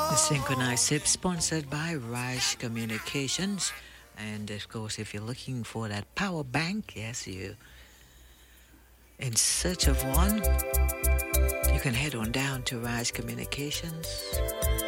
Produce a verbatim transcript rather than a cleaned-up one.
The Synchronized Sip, sponsored by Raj Communications. And of course, if you're looking for that power bank, yes, you in search of one, you can head on down to Raj Communications.